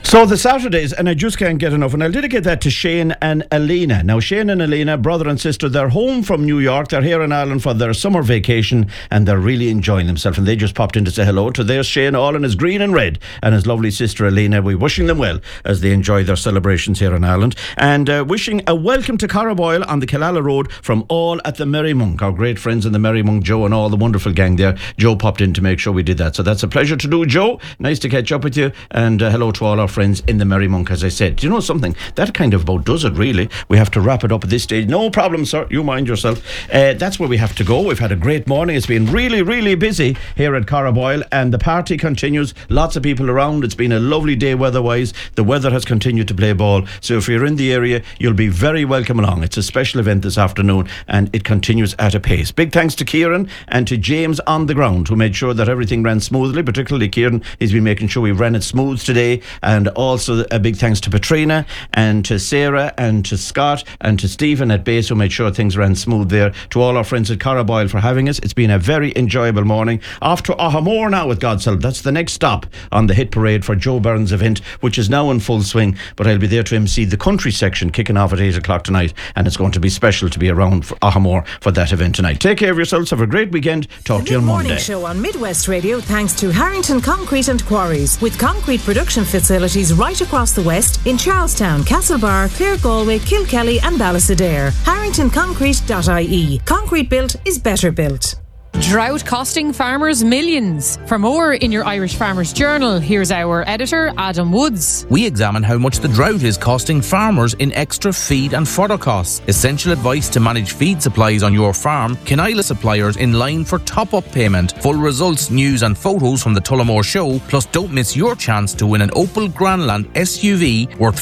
So the Saturdays, and I just can't get enough, and I'll dedicate that to Shane and Alina. Now, Shane and Alina, brother and sister, they're home from New York. They're here in Ireland for their summer vacation, and they're really enjoying themselves. And they just popped in to say hello to their Shane, all in his green and red, and his lovely sister Alina. We're wishing them well as they enjoy their celebrations here in Ireland, and wishing a welcome to Carraboyle on the Killala Road from all at the Merry Monk, our great friends in the Merry Monk, Joe and all the wonderful gang there. Joe popped in to make sure we did that, so that's a pleasure to do, Joe. Nice to catch up with you, and hello to all our friends in the Merry Monk, as I said. Do you know something? That kind of about does it, really. We have to wrap it up at this stage. No problem, sir. You mind yourself. That's where we have to go. We've had a great morning. It's been really, really busy here at Carraboyle, and the party continues. Lots of people around. It's been a lovely day weather-wise. The weather has continued to play ball. So if you're in the area, you'll be very welcome along. It's a special event this afternoon, and it continues at a pace. Big thanks to Kieran and to James on the ground, who made sure that everything ran smoothly. Particularly Kieran, he's been making sure we ran it smooth today. And also a big thanks to Petrina and to Sarah and to Scott and to Stephen at base, who made sure things ran smooth there. To all our friends at Carraboyle for having us. It's been a very enjoyable morning. Off to Ahamore now with God's help. That's the next stop on the hit parade for Joe Byrne's event, which is now in full swing. But I'll be there to MC the country section, kicking off at 8 o'clock tonight, and it's going to be special to be around for Ahamore for that event tonight. Take care of yourselves. Have a great weekend. Talk to you on Monday. The morning show on Midwest Radio, thanks to Harrington Concrete and Quarries, with concrete production facilities right across the west in Charlestown, Castlebar, Clare, Galway, Kilkelly and Ballysadare. HarringtonConcrete.ie. Concrete built is better built. Drought costing farmers millions. For more in your Irish Farmers Journal, here's our editor, Adam Woods. We examine how much the drought is costing farmers in extra feed and fodder costs. Essential advice to manage feed supplies on your farm. Kinaila suppliers in line for top-up payment. Full results, news and photos from the Tullamore Show. Plus, don't miss your chance to win an Opel Grandland SUV worth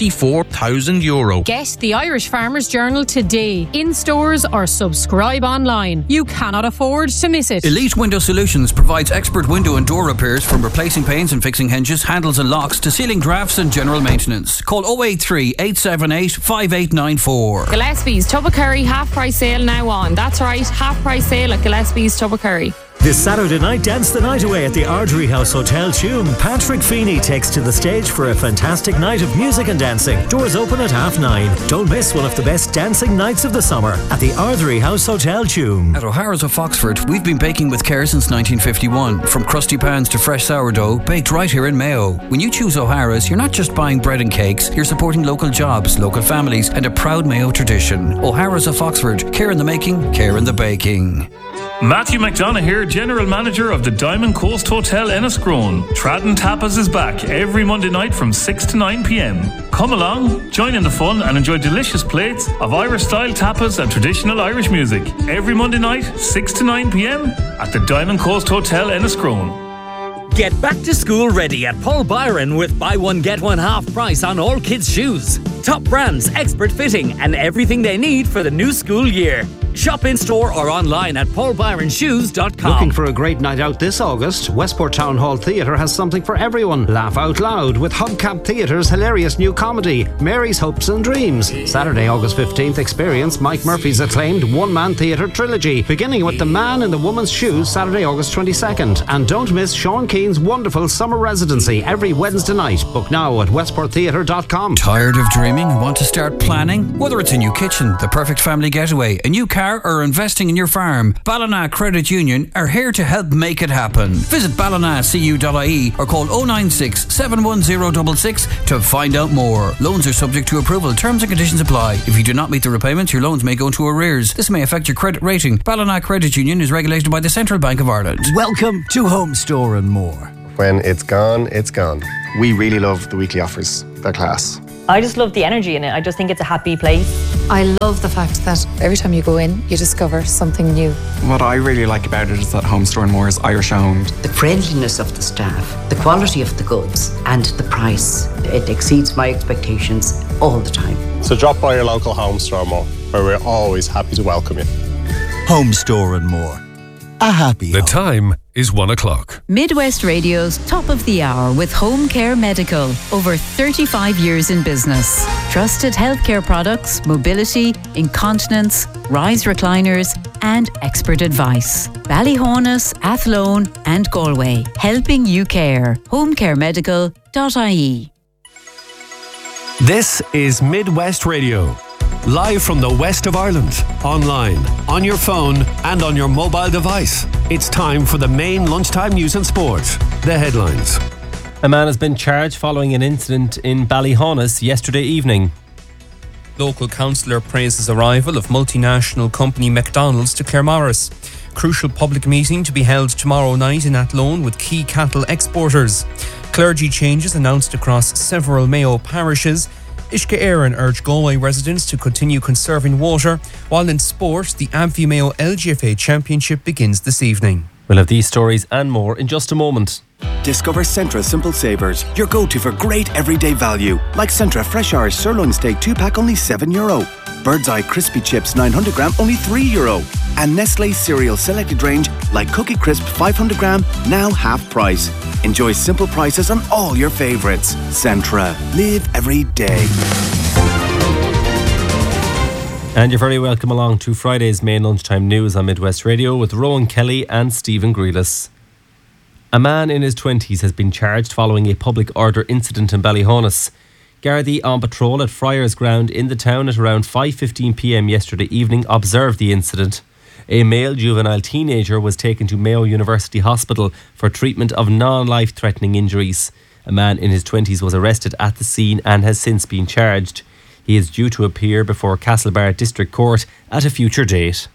€44,000. Get the Irish Farmers Journal today, in stores or subscribe online. You cannot afford to miss it. Elite Window Solutions provides expert window and door repairs, from replacing panes and fixing hinges, handles and locks to sealing drafts and general maintenance. Call 083 878 5894. Gillespie's Tubbercurry half price sale now on. That's right, half price sale at Gillespie's Tubbercurry. This Saturday night, dance the night away at the Ardrey House Hotel Tuam. Patrick Feeney takes to the stage for a fantastic night of music and dancing. Doors open at 9:30. Don't miss one of the best dancing nights of the summer at the Ardrey House Hotel Tuam. At O'Hara's of Foxford, we've been baking with care since 1951. From crusty pans to fresh sourdough, baked right here in Mayo. When you choose O'Hara's, you're not just buying bread and cakes, you're supporting local jobs, local families, and a proud Mayo tradition. O'Hara's of Foxford, care in the making, care in the baking. Matthew McDonough here, General Manager of the Diamond Coast Hotel Enniscrone. Tradden Tapas is back every Monday night from 6 to 9 p.m. Come along, join in the fun and enjoy delicious plates of Irish-style tapas and traditional Irish music. Every Monday night, 6 to 9 p.m. at the Diamond Coast Hotel Enniscrone. Get back to school ready at Paul Byron with buy one get one half price on all kids' shoes. Top brands, expert fitting and everything they need for the new school year. Shop in store or online at paulbyronshoes.com. Looking for a great night out this August? Westport Town Hall Theatre has something for everyone. Laugh out loud with Hubcap Theatre's hilarious new comedy, Mary's Hopes and Dreams. Saturday, August 15th, experience Mike Murphy's acclaimed one-man theatre trilogy, beginning with The Man in the Woman's Shoes, Saturday, August 22nd. And don't miss Sean Keane's wonderful summer residency every Wednesday night. Book now at westporttheatre.com. Tired of dreaming and want to start planning? Whether it's a new kitchen, the perfect family getaway, a new car, or investing in your farm, Ballina Credit Union are here to help make it happen. Visit ballinacu.ie or call 096 71066 to find out more. Loans are subject to approval. Terms and conditions apply. If you do not meet the repayments, your loans may go into arrears. This may affect your credit rating. Ballina Credit Union is regulated by the Central Bank of Ireland. Welcome to Home Store and More. When it's gone, it's gone. We really love the weekly offers. They're class. I just love the energy in it. I just think it's a happy place. I love the fact that every time you go in, you discover something new. What I really like about it is that Home Store and More is Irish owned. The friendliness of the staff, the quality of the goods, and the price. It exceeds my expectations all the time. So drop by your local Home Store and More, where we're always happy to welcome you. Home Store and More. A happy The home. time is 1 o'clock. Midwest Radio's Top of the Hour with Home Care Medical. Over 35 years in business. Trusted healthcare products, mobility, incontinence, rise recliners and expert advice. Ballyhonus, Athlone and Galway. Helping you care. homecaremedical.ie. This is Midwest Radio. Live from the west of Ireland, online, on your phone and on your mobile device. It's time for the main lunchtime news and sport. The headlines. A man has been charged following an incident in Ballyhonus yesterday evening. Local councillor praises arrival of multinational company McDonald's to Claremorris. Crucial public meeting to be held tomorrow night in Athlone with key cattle exporters. Clergy changes announced across several Mayo parishes. Uisce Éireann urged Galway residents to continue conserving water, while in sport, the Abbey Mayo LGFA Championship begins this evening. We'll have these stories and more in just a moment. Discover Centra Simple Savers, your go-to for great everyday value. Like Centra Fresh Irish Sirloin Steak 2-pack, only €7. Bird's Eye Crispy Chips 900 gram, only €3. And Nestle Cereal Selected Range, like Cookie Crisp 500 gram, now half price. Enjoy simple prices on all your favourites. Centra. Live every day. And you're very welcome along to Friday's main lunchtime news on Midwest Radio with Rowan Kelly and Stephen Grealis. A man in his 20s has been charged following a public order incident in Ballyhonus. Gardaí on patrol at Friars Ground in the town at around 5:15 p.m. yesterday evening observed the incident. A male juvenile teenager was taken to Mayo University Hospital for treatment of non-life-threatening injuries. A man in his 20s was arrested at the scene and has since been charged. He is due to appear before Castlebar District Court at a future date.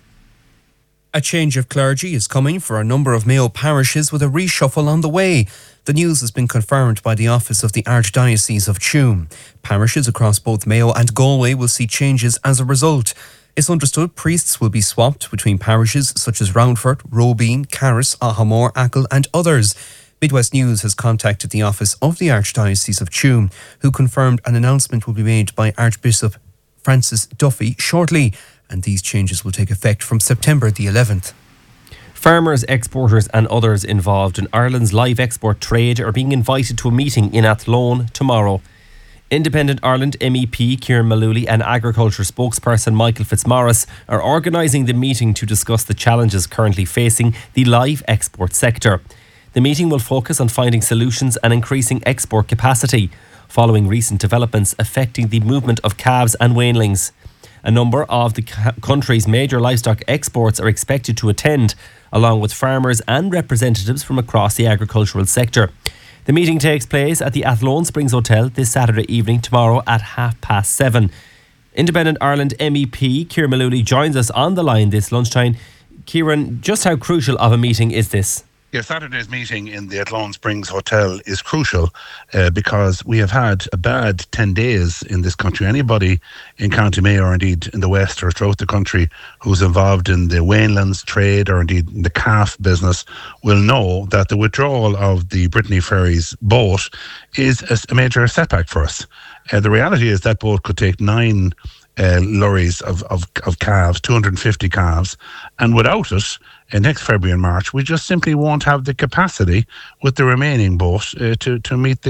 A change of clergy is coming for a number of Mayo parishes with a reshuffle on the way. The news has been confirmed by the Office of the Archdiocese of Tuam. Parishes across both Mayo and Galway will see changes as a result. It's understood priests will be swapped between parishes such as Roundford, Robeen, Carris, Ahamore, Achill and others. Midwest News has contacted the Office of the Archdiocese of Tuam, who confirmed an announcement will be made by Archbishop Francis Duffy shortly, and these changes will take effect from September the 11th. Farmers, exporters and others involved in Ireland's live export trade are being invited to a meeting in Athlone tomorrow. Independent Ireland MEP Kieran Malooly and Agriculture spokesperson Michael Fitzmaurice are organising the meeting to discuss the challenges currently facing the live export sector. The meeting will focus on finding solutions and increasing export capacity, following recent developments affecting the movement of calves and weanlings. A number of the country's major livestock exports are expected to attend, along with farmers and representatives from across the agricultural sector. The meeting takes place at the Athlone Springs Hotel this Saturday evening, tomorrow at 7:30. Independent Ireland MEP Kieran Malooly joins us on the line this lunchtime. Kieran, just how crucial of a meeting is this? Yeah, Saturday's meeting in the Athlone Springs Hotel is crucial because we have had a bad 10 days in this country. Anybody in County Mayo or indeed in the West or throughout the country who's involved in the Wainlands trade or indeed in the calf business will know that the withdrawal of the Brittany Ferries boat is a major setback for us. The reality is that boat could take 9 lorries of calves, 250 calves, and without it, next February and March, we just simply won't have the capacity with the remaining boat to meet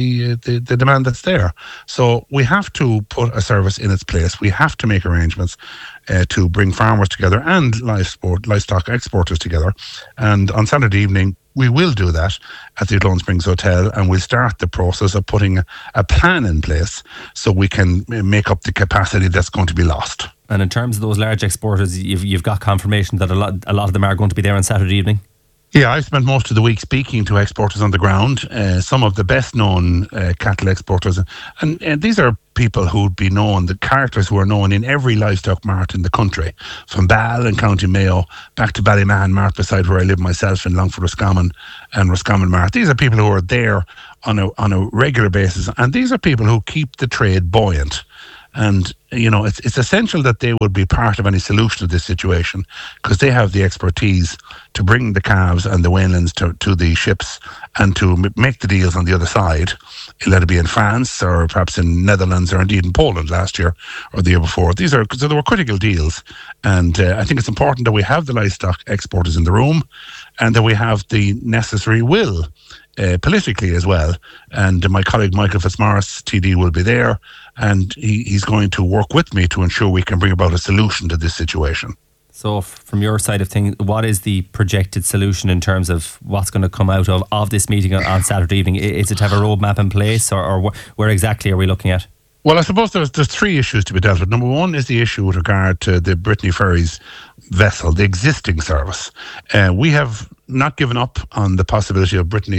the demand that's there. So we have to put a service in its place. We have to make arrangements to bring farmers together and livestock exporters together. And on Saturday evening, we will do that at the Athlone Springs Hotel, and we'll start the process of putting a plan in place so we can make up the capacity that's going to be lost. And in terms of those large exporters, you've got confirmation that a lot of them are going to be there on Saturday evening? Yeah, I've spent most of the week speaking to exporters on the ground, some of the best known cattle exporters. And these are people who would be known, the characters who are known in every livestock mart in the country, from Ball and County Mayo back to Ballymahan Mart beside where I live myself in Longford Roscommon and Roscommon Mart. These are people who are there on a regular basis, and these are people who keep the trade buoyant. And, you know, it's essential that they would be part of any solution to this situation because they have the expertise to bring the calves and the weanlings to the ships and to make the deals on the other side. Let it be in France or perhaps in Netherlands or indeed in Poland last year or the year before. So they were critical deals. And I think it's important that we have the livestock exporters in the room and that we have the necessary will politically as well. And my colleague Michael Fitzmaurice, TD, will be there, and he's going to work with me to ensure we can bring about a solution to this situation. So from your side of things, what is the projected solution in terms of what's going to come out of this meeting on Saturday evening? Is it to have a roadmap in place or where exactly are we looking at? Well, I suppose there's three issues to be dealt with. Number one is the issue with regard to the Brittany Ferries vessel, the existing service. We have not given up on the possibility of Brittany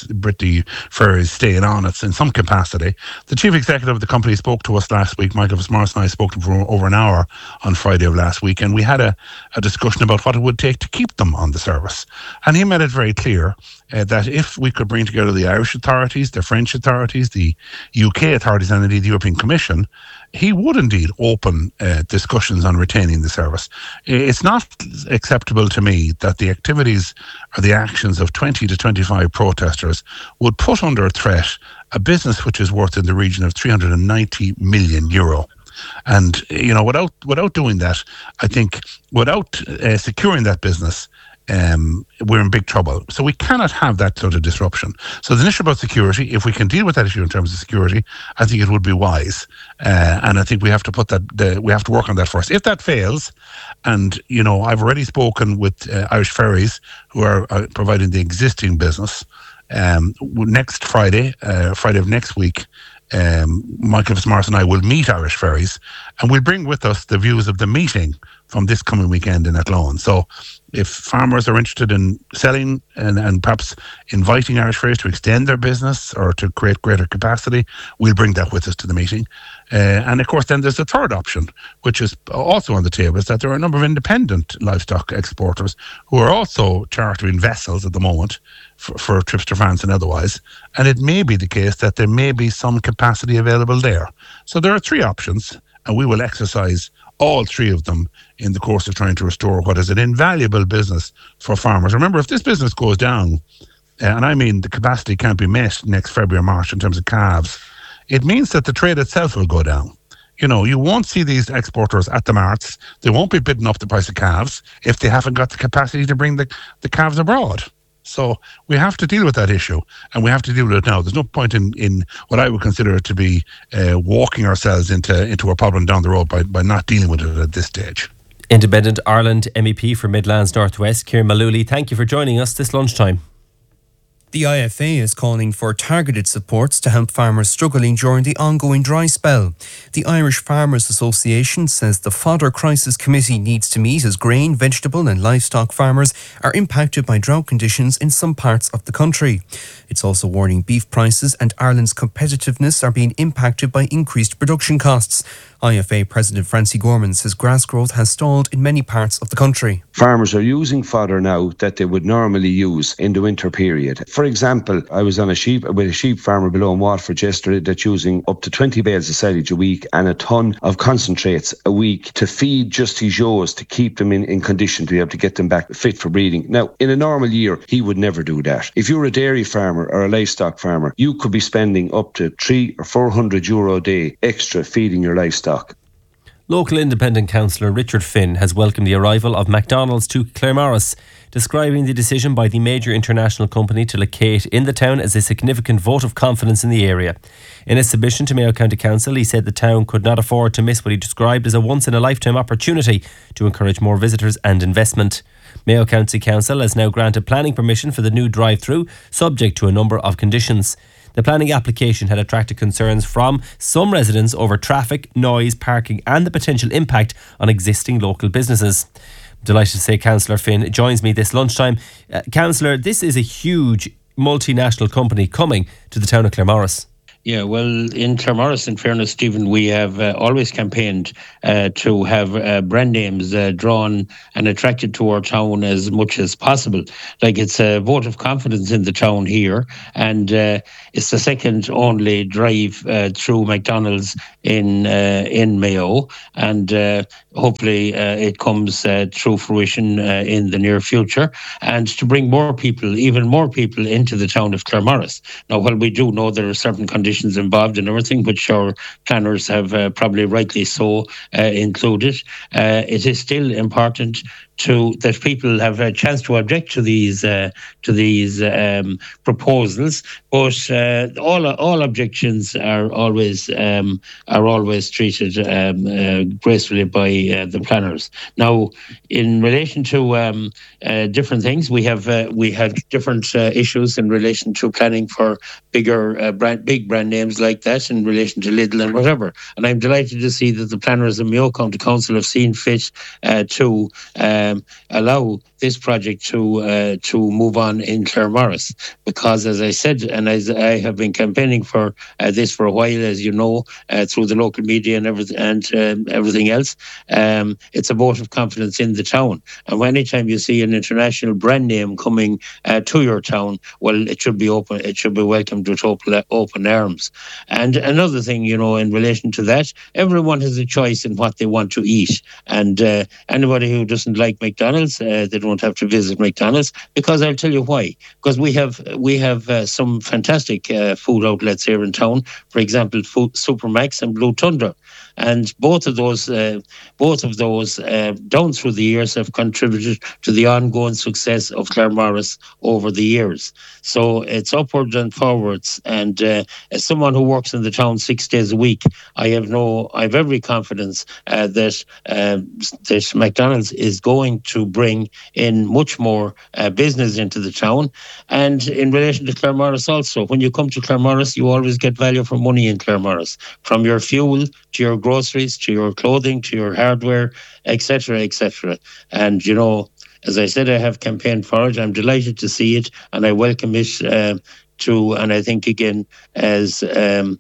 Ferries staying on it in some capacity. The chief executive of the company spoke to us last week. Michael Fitzmaurice and I spoke to him for over an hour on Friday of last week, and we had a discussion about what it would take to keep them on the service. And he made it very clear that if we could bring together the Irish authorities, the French authorities, the UK authorities, and indeed the European Commission, he would indeed open discussions on retaining the service. It's not acceptable to me that the activities or the actions of 20 to 25 protesters would put under threat a business which is worth in the region of €390 million. And, without doing that, I think without securing that business, we're in big trouble. So we cannot have that sort of disruption. So the issue about security, if we can deal with that issue in terms of security, I think it would be wise. And I think we have to we have to work on that first. If that fails, and I've already spoken with Irish Ferries, who are providing the existing business. Next Friday of next week, Michael Fitzmaurice and I will meet Irish Ferries, and we'll bring with us the views of the meeting from this coming weekend in Athlone. So if farmers are interested in selling and perhaps inviting Irish Ferries to extend their business or to create greater capacity, we'll bring that with us to the meeting. And of course, then there's the third option, which is also on the table, is that there are a number of independent livestock exporters who are also chartering vessels at the moment for trips to France and otherwise. And it may be the case that there may be some capacity available there. So there are three options, and we will exercise all three of them in the course of trying to restore what is an invaluable business for farmers. Remember, if this business goes down, and I mean the capacity can't be met next February or March in terms of calves, it means that the trade itself will go down. You won't see these exporters at the marts. They won't be bidding up the price of calves if they haven't got the capacity to bring the calves abroad. So we have to deal with that issue, and we have to deal with it now. There's no point in what I would consider to be walking ourselves into a problem down the road by not dealing with it at this stage. Independent Ireland MEP for Midlands Northwest, Ciaran Mullooly, thank you for joining us this lunchtime. The IFA is calling for targeted supports to help farmers struggling during the ongoing dry spell. The Irish Farmers Association says the Fodder Crisis Committee needs to meet as grain, vegetable and livestock farmers are impacted by drought conditions in some parts of the country. It's also warning beef prices and Ireland's competitiveness are being impacted by increased production costs. IFA President Francie Gorman says grass growth has stalled in many parts of the country. Farmers are using fodder now that they would normally use in the winter period. For example, I was on with a sheep farmer below in Watford yesterday that's using up to 20 bales of silage a week and a ton of concentrates a week to feed just his ewes to keep them in condition to be able to get them back fit for breeding. Now, in a normal year, he would never do that. If you're a dairy farmer or a livestock farmer, you could be spending up to €300 or €400 a day extra feeding your livestock. Local independent councillor Richard Finn has welcomed the arrival of McDonald's to Claremorris, describing the decision by the major international company to locate in the town as a significant vote of confidence in the area. In a submission to Mayo County Council, he said the town could not afford to miss what he described as a once-in-a-lifetime opportunity to encourage more visitors and investment. Mayo County Council has now granted planning permission for the new drive-through, subject to a number of conditions. The planning application had attracted concerns from some residents over traffic, noise, parking and the potential impact on existing local businesses. I'm delighted to say Councillor Finn joins me this lunchtime. Councillor, this is a huge multinational company coming to the town of Claremorris. Yeah, well, in Claremorris, in fairness, Stephen, we have always campaigned to have brand names drawn and attracted to our town as much as possible. Like, it's a vote of confidence in the town here, and it's the second only drive through McDonald's in Mayo, and hopefully it comes through fruition in the near future, and to bring even more people into the town of Claremorris. Now, while we do know there are certain conditions involved and everything, which our planners have probably rightly so included, it is still important that people have a chance to object to these proposals, but all objections are always treated gracefully by the planners. Now, in relation to different things, we have different issues in relation to planning for bigger big brand names like that, in relation to Lidl and whatever. And I'm delighted to see that the planners in Mayo County Council have seen fit to allow this project to move on in Claremorris, because, as I said, and as I have been campaigning for this for a while, as you know, through the local media and everything else, it's a vote of confidence in the town. And anytime you see an international brand name coming to your town, well, it should be open. It should be welcomed with open arms. And another thing, in relation to that, everyone has a choice in what they want to eat, and anybody who doesn't like McDonald's, they don't have to visit McDonald's, because I'll tell you why. Because we have some fantastic food outlets here in town. For example, Supermax and Blue Tundra, and both of those down through the years have contributed to the ongoing success of Claremorris over the years. So it's upwards and forwards. And as someone who works in the town 6 days a week, I have every confidence that McDonald's is going to bring in much more business into the town. And in relation to Claremorris also, when you come to Claremorris, you always get value for money in Claremorris, from your fuel to your groceries, to your clothing, to your hardware, etc., etc. And, as I said, I have campaigned for it. I'm delighted to see it, and I welcome it and I think, again, as a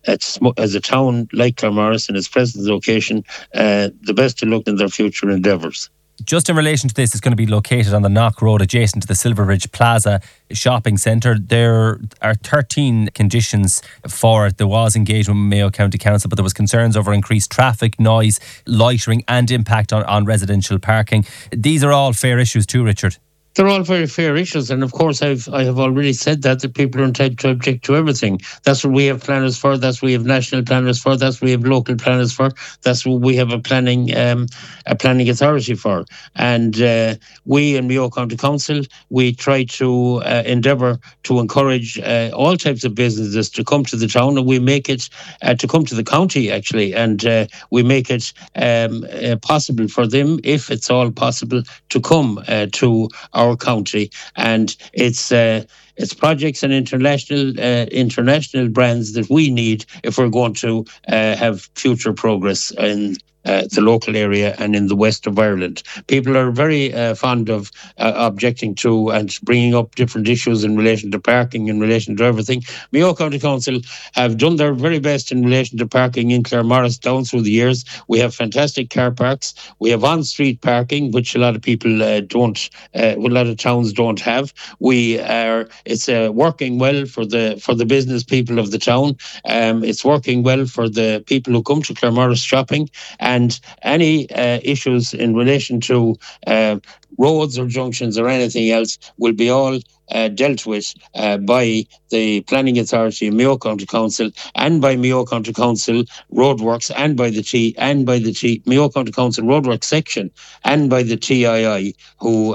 town like Claremorris in its present location, the best to look in their future endeavours. Just in relation to this, it's going to be located on the Knock Road adjacent to the Silverbridge Plaza shopping centre. There are 13 conditions for it. There was engagement with Mayo County Council, but there was concerns over increased traffic, noise, loitering and impact on residential parking. These are all fair issues too, Richard. They're all very fair issues, and of course I have already said that people are entitled to object to everything. That's what we have planners for, that's what we have national planners for, that's what we have local planners for, that's what we have a planning authority for. And we in Mayo County Council, we try to endeavour to encourage all types of businesses to come to the town, and we make it to come to the county actually, and we make it possible for them, if it's all possible, to come to our county. And it's projects and international brands that we need if we're going to have future progress in the local area and in the west of Ireland. People are very fond of objecting to and bringing up different issues in relation to parking, in relation to everything. Mayo County Council have done their very best in relation to parking in Claremorris down through the years. We have fantastic car parks. We have on-street parking, which a lot of people a lot of towns don't have. It's working well for the business people of the town. It's working well for the people who come to Claremorris shopping. And any issues in relation to roads or junctions or anything else will be all dealt with by the Planning Authority of Mayo County Council, and by Mayo County Council Roadworks, and by the Mayo County Council Roadworks section, and by the TII, who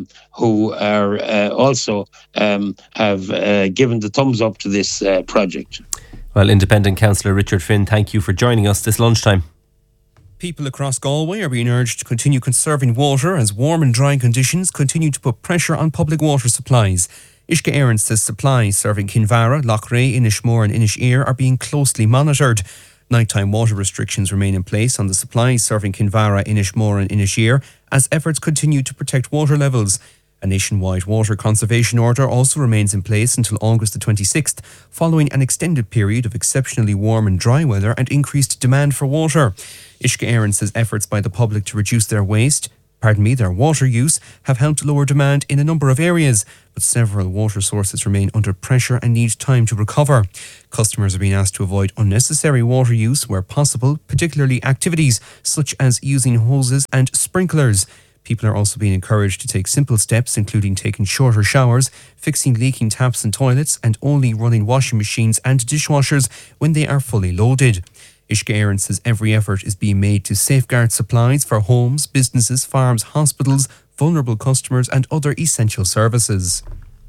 are also have given the thumbs up to this project. Well, Independent Councillor Richard Finn, thank you for joining us this lunchtime. People across Galway are being urged to continue conserving water as warm and dry conditions continue to put pressure on public water supplies. Uisce Éireann says supplies serving Kinvara, Loughrea, Inishmore and Inishere are being closely monitored. Nighttime water restrictions remain in place on the supplies serving Kinvara, Inishmore and Inishere as efforts continue to protect water levels. A nationwide water conservation order also remains in place until August the 26th, following an extended period of exceptionally warm and dry weather and increased demand for water. Uisce Éireann says efforts by the public to reduce their water use have helped lower demand in a number of areas, but several water sources remain under pressure and need time to recover. Customers are being asked to avoid unnecessary water use where possible, particularly activities such as using hoses and sprinklers. People are also being encouraged to take simple steps, including taking shorter showers, fixing leaking taps and toilets, and only running washing machines and dishwashers when they are fully loaded. Uisce Éireann says every effort is being made to safeguard supplies for homes, businesses, farms, hospitals, vulnerable customers and other essential services.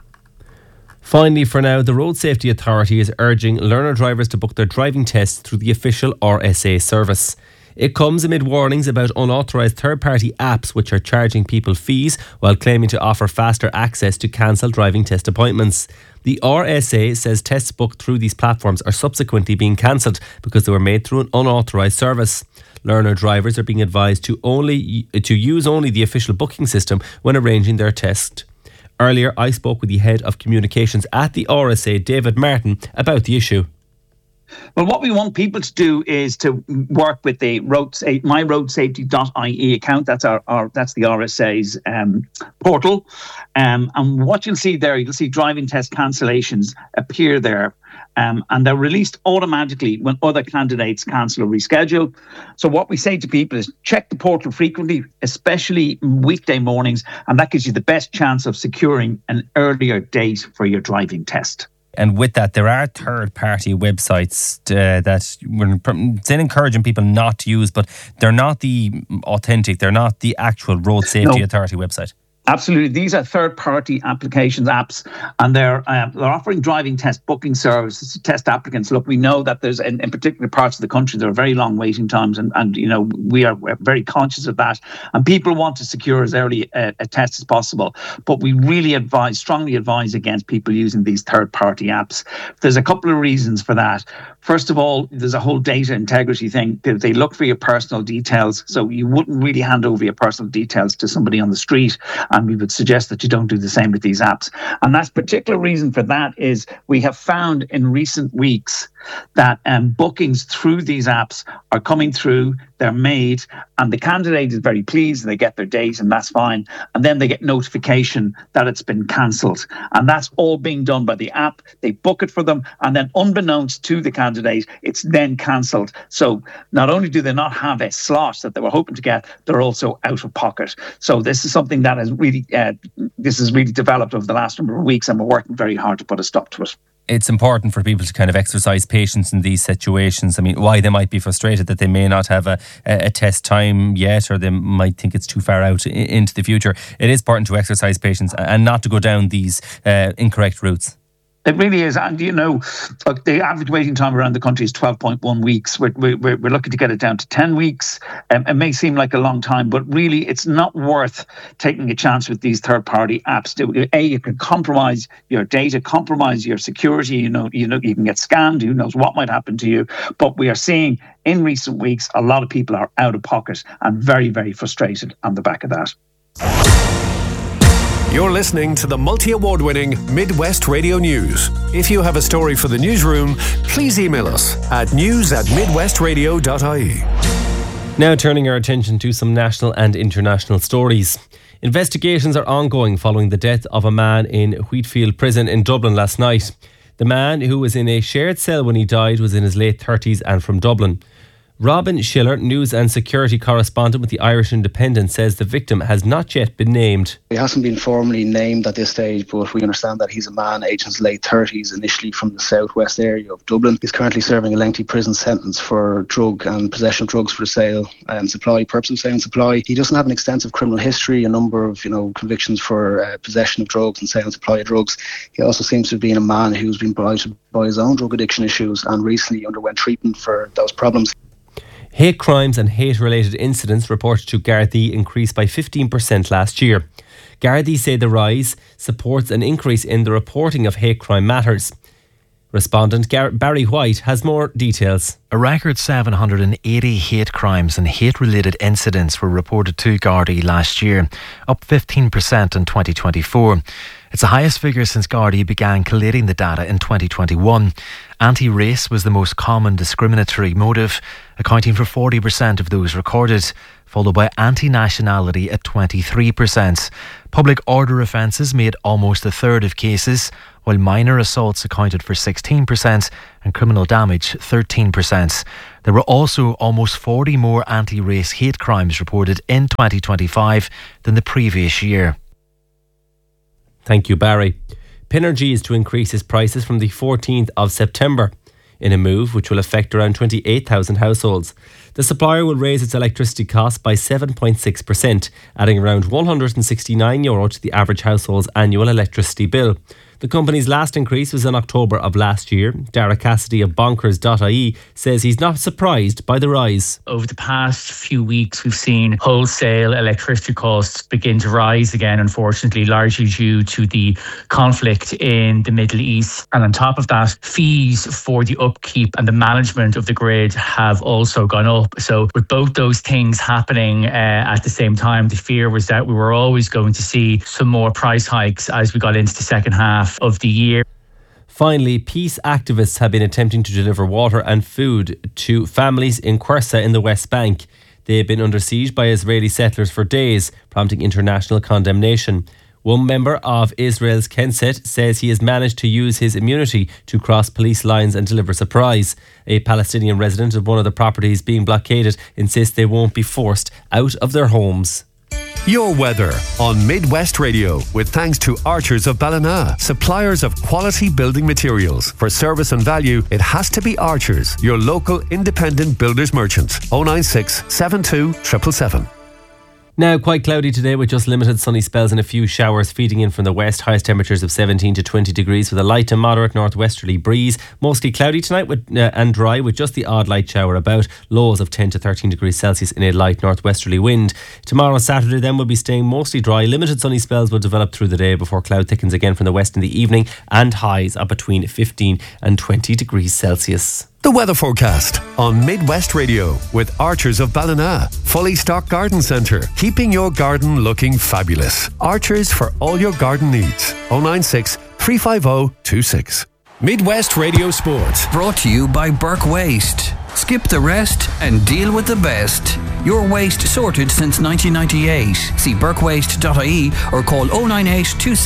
Finally, for now, the Road Safety Authority is urging learner drivers to book their driving tests through the official RSA service. It comes amid warnings about unauthorised third-party apps which are charging people fees while claiming to offer faster access to cancelled driving test appointments. The RSA says tests booked through these platforms are subsequently being cancelled because they were made through an unauthorised service. Learner drivers are being advised to use only the official booking system when arranging their test. Earlier, I spoke with the head of communications at the RSA, David Martin, about the issue. Well, what we want people to do is to work with the myroadsafety.ie account. That's that's the RSA's portal. And what you'll see there, you'll see driving test cancellations appear there. And they're released automatically when other candidates cancel or reschedule. So what we say to people is check the portal frequently, especially weekday mornings, and that gives you the best chance of securing an earlier date for your driving test. And with that, there are third-party websites that we're still encouraging people not to use, but they're not the authentic, they're not the actual Road Safety Authority website. Absolutely. These are third-party applications, apps, and they're offering driving test booking services to test applicants. Look, we know that there's, in particular parts of the country, there are very long waiting times, and you know, we're very conscious of that. And people want to secure as early a test as possible. But we really strongly advise against people using these third-party apps. There's a couple of reasons for that. First of all, there's a whole data integrity thing. They look for your personal details, so you wouldn't really hand over your personal details to somebody on the street. And we would suggest that you don't do the same with these apps. And that particular reason for that is we have found in recent weeks that bookings through these apps are coming through, they're made, and the candidate is very pleased, they get their date, and that's fine. And then they get notification that it's been cancelled. And that's all being done by the app. They book it for them, and then unbeknownst to the candidate, it's then cancelled. So not only do they not have a slot that they were hoping to get, they're also out of pocket. So this is something that has really developed over the last number of weeks, and we're working very hard to put a stop to it. It's important for people to kind of exercise patience in these situations. I mean, why they might be frustrated that they may not have a test time yet, or they might think it's too far out into the future. It is important to exercise patience and not to go down these incorrect routes. It really is. And, you know, look, the average waiting time around the country is 12.1 weeks. We're looking to get it down to 10 weeks. It may seem like a long time, but really it's not worth taking a chance with these third-party apps. You can compromise your data, compromise your security. You know, you can get scammed. Who knows what might happen to you? But we are seeing in recent weeks, a lot of people are out of pocket and very, very frustrated on the back of that. You're listening to the multi-award-winning Midwest Radio News. If you have a story for the newsroom, please email us at news@midwestradio.ie. Now turning our attention to some national and international stories. Investigations are ongoing following the death of a man in Wheatfield Prison in Dublin last night. The man, who was in a shared cell when he died, was in his late 30s and from Dublin. Robin Schiller, news and security correspondent with the Irish Independent, says the victim has not yet been named. He hasn't been formally named at this stage, but we understand that he's a man aged in his late 30s, initially from the southwest area of Dublin. He's currently serving a lengthy prison sentence for drug and possession of drugs for sale and supply, purpose of sale and supply. He doesn't have an extensive criminal history, a number of convictions for possession of drugs and sale and supply of drugs. He also seems to have been a man who's been blighted by his own drug addiction issues and recently underwent treatment for those problems. Hate crimes and hate-related incidents reported to Gardaí increased by 15% last year. Gardaí say the rise supports an increase in the reporting of hate crime matters. Respondent Barry White has more details. A record 780 hate crimes and hate-related incidents were reported to Gardaí last year, up 15% in 2024. It's the highest figure since Gardaí began collating the data in 2021. Anti-race was the most common discriminatory motive, accounting for 40% of those recorded, followed by anti-nationality at 23%. Public order offences made almost a third of cases, while minor assaults accounted for 16% and criminal damage 13%. There were also almost 40 more anti-race hate crimes reported in 2025 than the previous year. Thank you, Barry. Pinergy is to increase its prices from the 14th of September. in a move which will affect around 28,000 households. The supplier will raise its electricity costs by 7.6%, adding around €169 to the average household's annual electricity bill. The company's last increase was in October of last year. Dara Cassidy of Bonkers.ie says he's not surprised by the rise. Over the past few weeks, we've seen wholesale electricity costs begin to rise again, unfortunately, largely due to the conflict in the Middle East. And on top of that, fees for the upkeep and the management of the grid have also gone up. So with both those things happening at the same time, the fear was that we were always going to see some more price hikes as we got into the second half of the year. Finally, peace activists have been attempting to deliver water and food to families in Quersa in the West Bank. They have been under siege by Israeli settlers for days, prompting international condemnation. One member of Israel's Knesset says he has managed to use his immunity to cross police lines and deliver supplies. A Palestinian resident of one of the properties being blockaded insists they won't be forced out of their homes. Your weather on Midwest Radio with thanks to Archers of Ballina, suppliers of quality building materials. For service and value, it has to be Archers, your local independent builders merchant. 096 72 777. Now quite cloudy today with just limited sunny spells and a few showers feeding in from the west. Highest temperatures of 17 to 20 degrees with a light to moderate northwesterly breeze. Mostly cloudy tonight and dry with just the odd light shower about. Lows of 10 to 13 degrees Celsius in a light northwesterly wind. Tomorrow Saturday then will be staying mostly dry. Limited sunny spells will develop through the day before cloud thickens again from the west in the evening and highs are between 15 and 20 degrees Celsius. The weather forecast on Midwest Radio with Archers of Ballina. Fully stocked garden centre, keeping your garden looking fabulous. Archers for all your garden needs. 096 350 26. Midwest Radio Sport. Brought to you by Burke Waste. Skip the rest and deal with the best. Your waste sorted since 1998. See burkewaste.ie or call 098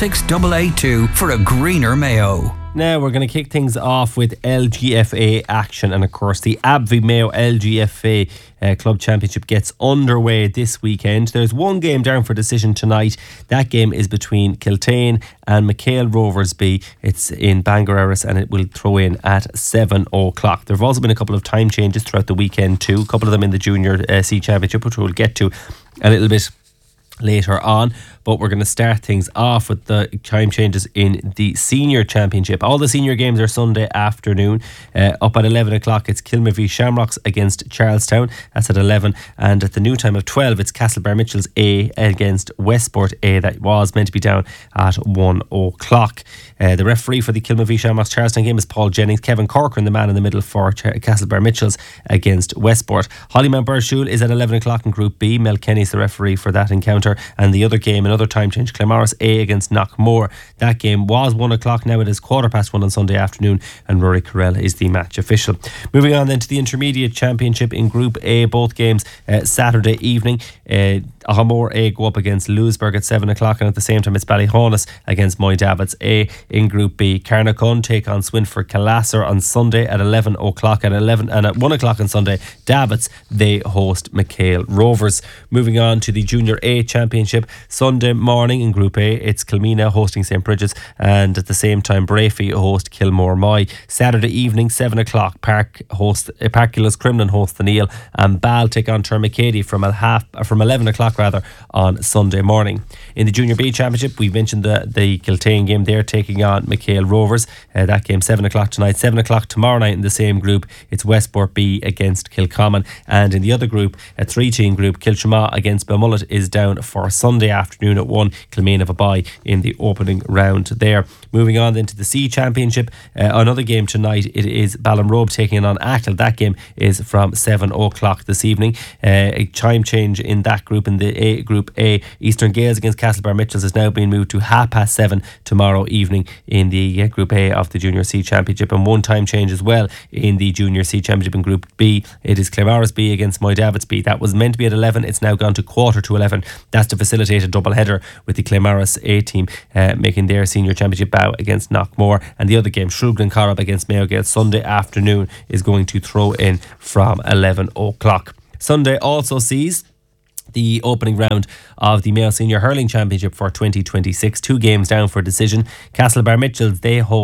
26882 for a greener Mayo. Now we're going to kick things off with LGFA action, and of course the Abbey Mayo LGFA Club Championship gets underway this weekend. There's one game down for decision tonight. That game is between Kiltane and McHale Roversby. It's in Bangor and it will throw in at 7 o'clock. There have also been a couple of time changes throughout the weekend too. A couple of them in the Junior C Championship, which we'll get to a little bit later on, but we're going to start things off with the time changes in the Senior Championship. All the senior games are Sunday afternoon. Up at 11 o'clock it's Kilmavie Shamrocks against Charlestown. That's at 11, and at the new time of 12 it's Castlebar Mitchells A against Westport A. That was meant to be down at 1 o'clock. The referee for the Kilmavie Shamrocks Charlestown game is Paul Jennings. Kevin Corcoran, the man in the middle for Castlebar Mitchells against Westport. Hollymount Burshule is at 11 o'clock in Group B. Mel Kenny's the referee for that encounter. And the other game, another time change, Claremorris A against Knockmore. That game was 1 o'clock. Now it is 1:15 on Sunday afternoon, and Rory Carell is the match official. Moving on then to the Intermediate Championship in Group A. Both games Saturday evening. Ahamore A go up against Lewisburg at 7 o'clock, and at the same time it's Ballyhonus against Moy Davits A. In Group B, Carnacon take on Swinford Calasser on Sunday at 11 o'clock, and at 1 o'clock on Sunday Davits they host McHale Rovers. Moving on to the Junior A Championship, Sunday morning in Group A it's Kilmina hosting St. Bridget's, and at the same time Brafey host Kilmore Moy. Saturday evening 7 o'clock Parkulas Crimlin host the Neil, and Ball take on Termacady from 11 o'clock on Sunday morning. In the Junior B Championship, we mentioned the Kiltane game there taking on McHale Rovers. That game 7 o'clock tonight. 7 o'clock tomorrow night in the same group it's Westport B against Kilcommon, and in the other group, a 3-team group, Kiltremaw against Belmullet is down for Sunday afternoon at 1. Kilmaine have a bye in the opening round there. Moving on then to the C Championship, another game tonight, it is Ballinrobe taking on Achill. That game is from 7 o'clock this evening. A time change in that group, in the Group A, Eastern Gales against Castlebar Mitchells is now being moved to 7:30 tomorrow evening in the Group A of the Junior C Championship, and one time change as well in the Junior C Championship in Group B. It is Claremorris B against Moy Davits B. That was meant to be at 11, it's now gone to 11:15. That's to facilitate a double header with the Claremorris A team making their Senior Championship bow against Knockmore, and the other game, Shrewd Glencorrib against Mayo Gale, Sunday afternoon is going to throw in from 11 o'clock. Sunday also sees the opening round of the Mayo Senior Hurling Championship for 2026. 2 games down for decision. Castlebar Mitchells, they host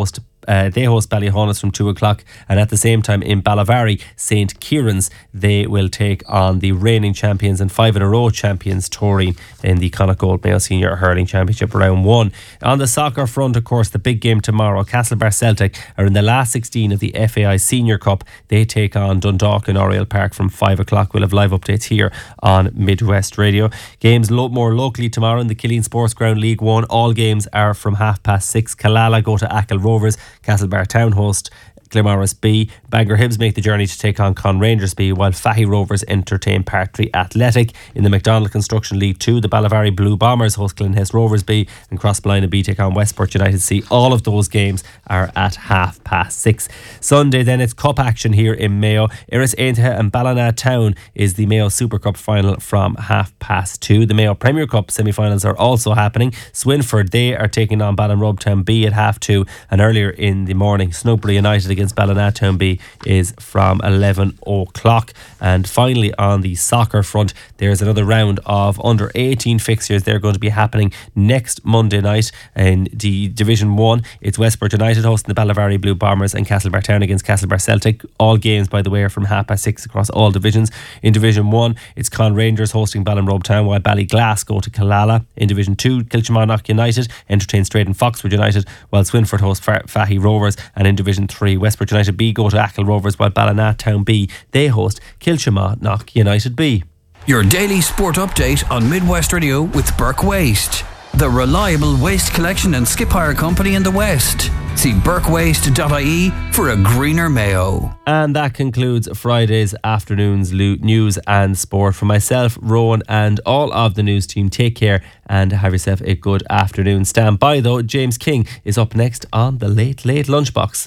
they host Ballyhonus from 2 o'clock, and at the same time in Ballavary, St. Kieran's, they will take on the reigning champions and 5 in a row champions Tourine in the Connacht Gold Mayo Senior Hurling Championship round 1. On the soccer front, of course, the big game tomorrow, Castlebar Celtic are in the last 16 of the FAI Senior Cup. They take on Dundalk in Oriel Park from 5 o'clock. We'll have live updates here on Midwest Radio. Games more locally tomorrow in the Killeen Sports Ground League 1. All games are from 6:30. Killala go to Achill Rovers. Castlebar Town host Glamorris B. Bangor Hibs make the journey to take on Con Rangers B, while Fahy Rovers entertain Partry Athletic. In the McDonald Construction League 2, the Ballavary Blue Bombers host Glenhess Rovers B, and Crossballina B take on Westport United C. All of those games are at 6:30. Sunday then, it's cup action here in Mayo. Iris Aintaha and Ballina Town is the Mayo Super Cup final from 2:30. The Mayo Premier Cup semi-finals are also happening. Swinford, they are taking on Ballinrobtown B at 2:30, and earlier in the morning, Snowbury United against Ballinatown B is from 11 o'clock. And finally, on the soccer front, there's another round of under 18 fixtures. They're going to be happening next Monday night in the Division 1. It's Westport United hosting the Ballavary Blue Bombers and Castlebar Town against Castlebar Celtic. All games, by the way, are from 6:30 across all divisions. In Division 1, it's Con Rangers hosting Ballinrobtown, while Ballyglass go to Killala. In Division 2, Kilchamanagh United entertain Straden Foxford United, while Swinford host Fahy Rovers. And in Division 3, Westport United B go to Achill Rovers, while Ballinatown B, they host Kilchamanagh United B. Your daily sport update on Midwest Radio with Burke Waste, the reliable waste collection and skip hire company in the West. See burkewaste.ie for a greener Mayo. And that concludes Friday's afternoon's news and sport. For myself, Rowan, and all of the news team, take care and have yourself a good afternoon. Stand by though, James King is up next on the Late Late Lunchbox.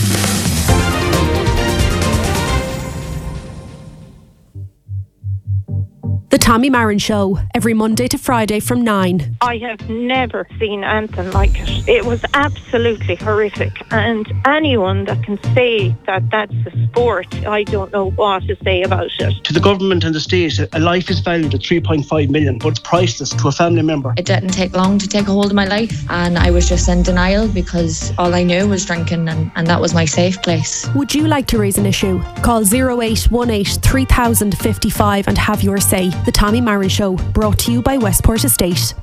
The Tommy Marin Show, every Monday to Friday from 9. I have never seen anything like it. It was absolutely horrific. And anyone that can say that that's a sport, I don't know what to say about it. To the government and the state, a life is valued at 3.5 million, but it's priceless to a family member. It didn't take long to take a hold of my life, and I was just in denial because all I knew was drinking, and that was my safe place. Would you like to raise an issue? Call 0818 3055 and have your say. The Tommy Marin Show, brought to you by Westport Estate.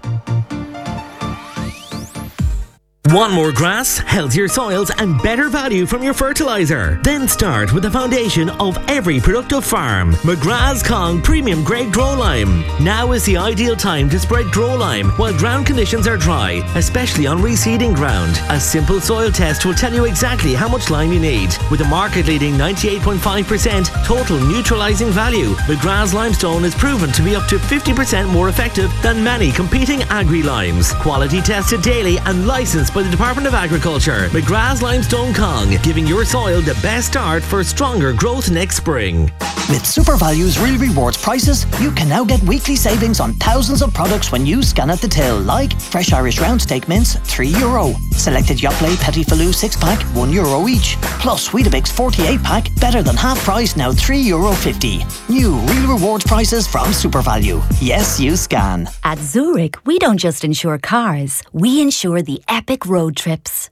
Want more grass, healthier soils and better value from your fertiliser? Then start with the foundation of every productive farm. McGrath's Kong Premium Grade Grow Lime. Now is the ideal time to spread Grow Lime while ground conditions are dry, especially on reseeding ground. A simple soil test will tell you exactly how much lime you need. With a market-leading 98.5% total neutralising value, McGrath's Limestone is proven to be up to 50% more effective than many competing agri-limes. Quality tested daily and licensed by the Department of Agriculture. McGrath's Limestone Kong, giving your soil the best start for stronger growth next spring. With SuperValue's Real Rewards prices, you can now get weekly savings on thousands of products when you scan at the till, like fresh Irish round steak mince, €3. Selected Yoplait Petit Falou 6-pack, €1 each. Plus Weetabix 48-pack, better than half price, now €3.50. New Real Rewards prices from SuperValue. Yes, you scan. At Zurich, we don't just insure cars, we insure the epic road trips.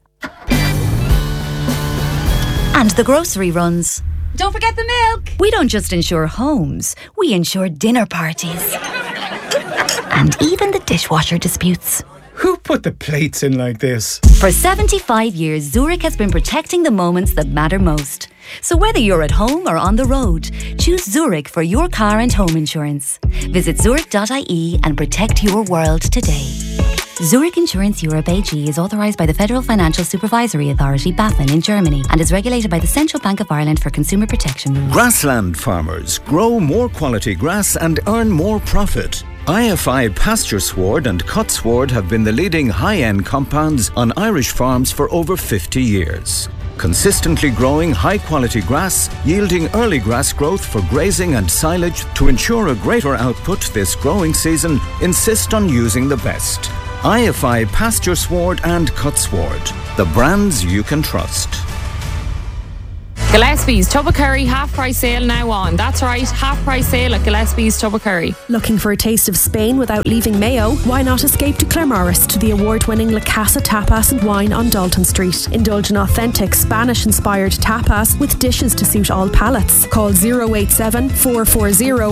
And the grocery runs. Don't forget the milk. We don't just insure homes, we insure dinner parties. And even the dishwasher disputes. Who put the plates in like this? For 75 years, Zurich has been protecting the moments that matter most. So whether you're at home or on the road, choose Zurich for your car and home insurance. Visit zurich.ie and protect your world today. Zurich Insurance Europe AG is authorised by the Federal Financial Supervisory Authority, BaFin, in Germany, and is regulated by the Central Bank of Ireland for consumer protection rules. Grassland farmers grow more quality grass and earn more profit. IFI Pasture Sward and Cut Sward have been the leading high-end compounds on Irish farms for over 50 years. Consistently growing high-quality grass, yielding early grass growth for grazing and silage to ensure a greater output this growing season, insist on using the best. IFI Pasture Sward and Cut Sward, the brands you can trust. Gillespie's Tubbercurry half price sale now on. That's right, half price sale at Gillespie's Tubbercurry. Looking for a taste of Spain without leaving Mayo? Why not escape to Claremorris to the award-winning La Casa Tapas and Wine on Dalton Street. Indulge in authentic Spanish-inspired tapas with dishes to suit all palates. Call 087 440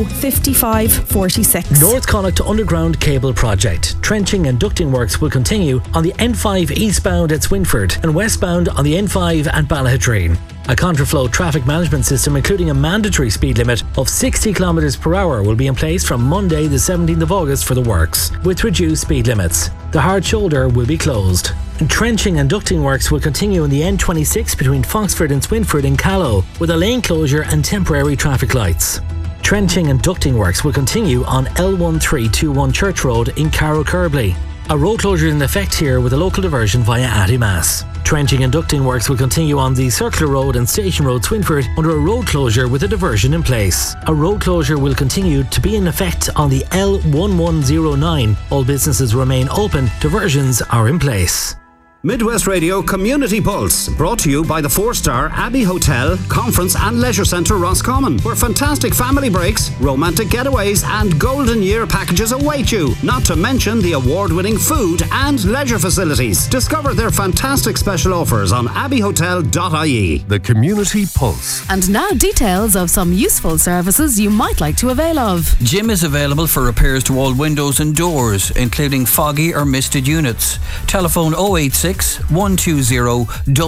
5546. North Connacht Underground Cable Project. Trenching and ducting works will continue on the N5 eastbound at Swinford and westbound on the N5 at Ballahattreen. A contraflow traffic management system, including a mandatory speed limit of 60 km per hour, will be in place from Monday the 17th of August for the works, with reduced speed limits. The hard shoulder will be closed. Trenching and ducting works will continue in the N26 between Foxford and Swinford in Callow, with a lane closure and temporary traffic lights. Trenching and ducting works will continue on L1321 Church Road in Carrow Kerbley. A road closure is in effect here with a local diversion via Attimass. Trenching and ducting works will continue on the Circular Road and Station Road Swinford under a road closure with a diversion in place. A road closure will continue to be in effect on the L1109. All businesses remain open, diversions are in place. Midwest Radio Community Pulse, brought to you by the 4-star Abbey Hotel, Conference and Leisure Centre Roscommon, where fantastic family breaks, romantic getaways and golden year packages await you, not to mention the award-winning food and leisure facilities. Discover their fantastic special offers on abbeyhotel.ie. The Community Pulse. And now details of some useful services you might like to avail of. Jim is available for repairs to all windows and doors, including foggy or misted units. Telephone 086 120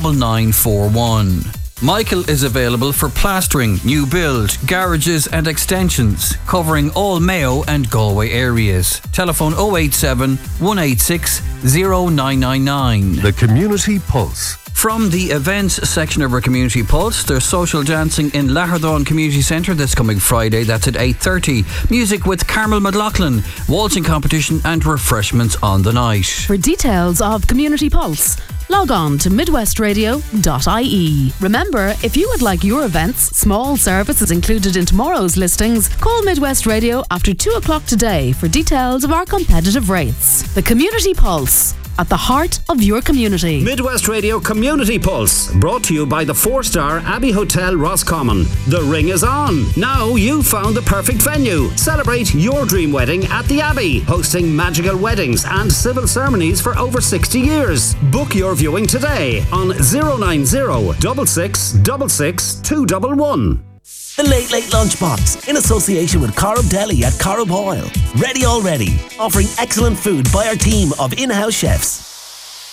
9941. Michael is available for plastering, new build, garages and extensions, covering all Mayo and Galway areas. Telephone 087 186 0999. The Community Pulse. From the events section of our Community Pulse, there's social dancing in Lahardon Community Centre this coming Friday. That's at 8:30. Music with Carmel McLaughlin, waltzing competition and refreshments on the night. For details of Community Pulse, log on to midwestradio.ie. Remember, if you would like your events, small services included in tomorrow's listings, call Midwest Radio after 2 o'clock today for details of our competitive rates. The Community Pulse, at the heart of your community. Midwest Radio Community Pulse, brought to you by the 4-star Abbey Hotel Roscommon. The ring is on. Now you've found the perfect venue. Celebrate your dream wedding at the Abbey, hosting magical weddings and civil ceremonies for over 60 years. Book your viewing today on 090 6666 211. The Late Late Lunchbox, in association with Corrib Deli at Corrib Oil. Ready already, offering excellent food by our team of in-house chefs.